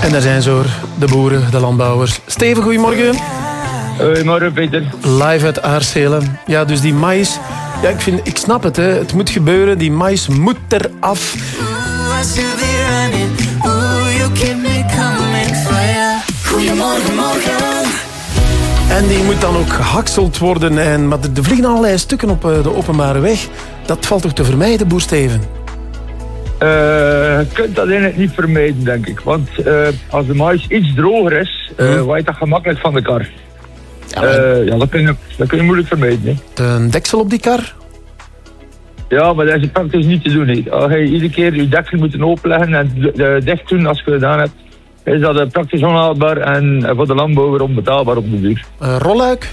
En daar zijn ze hoor, de boeren, de landbouwers. Steven, goedemorgen. Goedemorgen, Peter. Live uit Aarselen. Ja, dus die mais... Ja, ik snap het, hè. Het moet gebeuren. Die mais moet eraf. Goedemorgen, morgen. En die moet dan ook gehakseld worden. Maar er vliegen allerlei stukken op de openbare weg. Dat valt toch te vermijden, boer Steven? Je kunt dat eigenlijk niet vermijden, denk ik. Want als de mais iets droger is, waait dat gemakkelijk van de kar. Dat kun je moeilijk vermijden. Hè. Een deksel op die kar? Ja, maar dat is praktisch niet te doen. Hè. Als je iedere keer je deksel moet openleggen en dicht doen als je het gedaan hebt, is dat praktisch onhaalbaar en voor de landbouwer onbetaalbaar op de duur. Rolluik?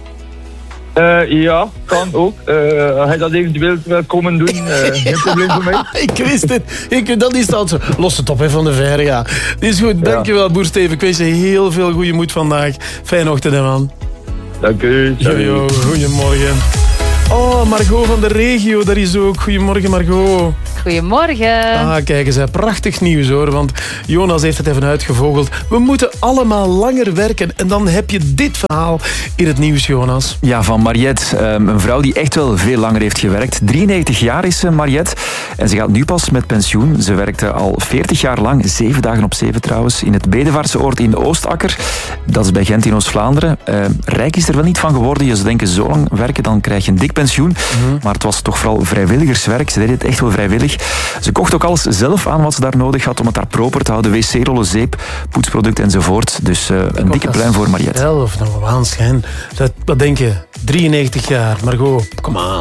Ja, kan ook. Als je dat eventueel wil komen doen, geen probleem voor mij. Ik wist het. Dat is dat zo. Los het op hè, van de verre, ja. Is goed, dankjewel boer Steven. Ik wens je heel veel goede moed vandaag. Fijne ochtend, hè, man. Dank u. Jojo, goedemorgen. Oh, Margot van de regio, daar is ook. Goedemorgen, Margot. Goedemorgen. Ah, kijk eens, prachtig nieuws hoor. Want Jonas heeft het even uitgevogeld. We moeten allemaal langer werken. En dan heb je dit verhaal in het nieuws, Jonas. Ja, van Mariette. Een vrouw die echt wel veel langer heeft gewerkt. 93 jaar is ze, Mariette. En ze gaat nu pas met pensioen. Ze werkte al 40 jaar lang, 7 dagen op 7 trouwens, in het Bedevaartse oord in de Oostakker. Dat is bij Gent in Oost-Vlaanderen. Rijk is er wel niet van geworden. Je zou denken, zo lang werken, dan krijg je een dik pensioen. Maar het was toch vooral vrijwilligerswerk. Ze deed het echt wel vrijwillig. Ze kocht ook alles zelf aan wat ze daar nodig had om het daar proper te houden. Wc-rollen, zeep, poetsproduct enzovoort. Dus een dikke pluim voor Mariette. Zelf, nou, waanschijn. Wat denk je? 93 jaar, Margot, kom aan.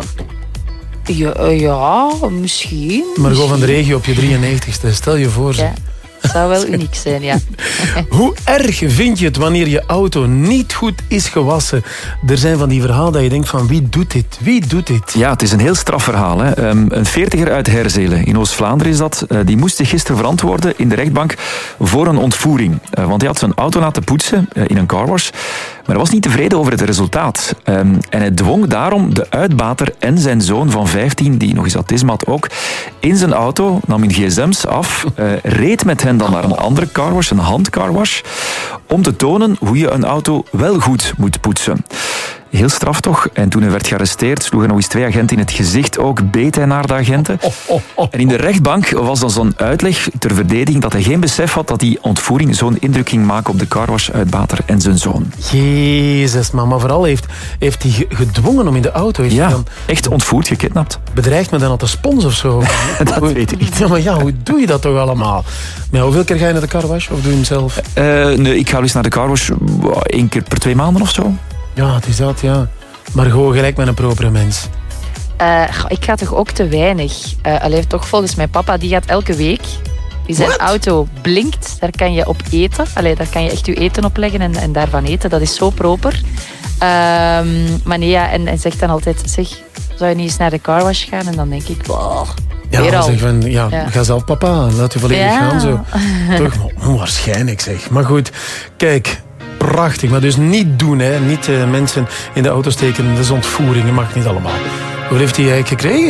Ja, misschien. Margot van de regio op je 93ste, stel je voor. Ja. Dat zou wel uniek zijn, ja. Hoe erg vind je het wanneer je auto niet goed is gewassen? Er zijn van die verhalen dat je denkt van wie doet dit? Wie doet dit? Ja, het is een heel straf verhaal. Hè. Een 40er uit Herzelen, in Oost-Vlaanderen is dat, die moest zich gisteren verantwoorden in de rechtbank voor een ontvoering. Want hij had zijn auto laten poetsen in een carwash, maar hij was niet tevreden over het resultaat. En hij dwong daarom de uitbater en zijn zoon van 15, die nog eens autisme had ook, in zijn auto, nam hun gsm's af, reed met hen dan naar een andere carwash, een handcarwash, om te tonen hoe je een auto wel goed moet poetsen. Heel straf toch? En toen hij werd gearresteerd, sloeg hij nog eens 2 agenten in het gezicht. Ook beet hij naar de agenten. En in de rechtbank was dan zo'n uitleg ter verdediging dat hij geen besef had dat die ontvoering zo'n indruk ging maken op de carwash-uitbater en zijn zoon. Jezus, man. Maar vooral heeft hij gedwongen om in de auto. Heeft hij dan echt ontvoerd, gekidnapt. Bedreigd met een aan de spons of zo? Dat weet ik niet. Ja, maar hoe doe je dat toch allemaal? Maar hoeveel keer ga je naar de carwash of doe je hem zelf? Nee, ik ga eens naar de carwash 1 keer per 2 maanden of zo. Ja, het is dat, ja. Maar gewoon gelijk met een propere mens. Ik ga toch ook te weinig. Toch volgens mijn papa, die gaat elke week. Die zijn auto blinkt, daar kan je op eten. Daar kan je echt je eten op leggen en daarvan eten. Dat is zo proper. Maar nee, ja, en zegt dan altijd, zeg, zou je niet eens naar de carwash gaan? En dan denk ik, wow, ja, zeg van, ga zelf papa, laat je volledig gaan zo. Toch, onwaarschijnlijk zeg. Maar goed, kijk... Prachtig, maar dus niet doen, hè. Niet mensen in de auto steken. Dat is ontvoering, dat mag niet allemaal. Hoeveel heeft hij eigenlijk gekregen?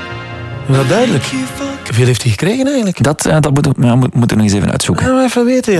Is dat duidelijk? Hoeveel heeft hij gekregen eigenlijk? Dat moeten we nog eens even uitzoeken. Ja, even weten, ja.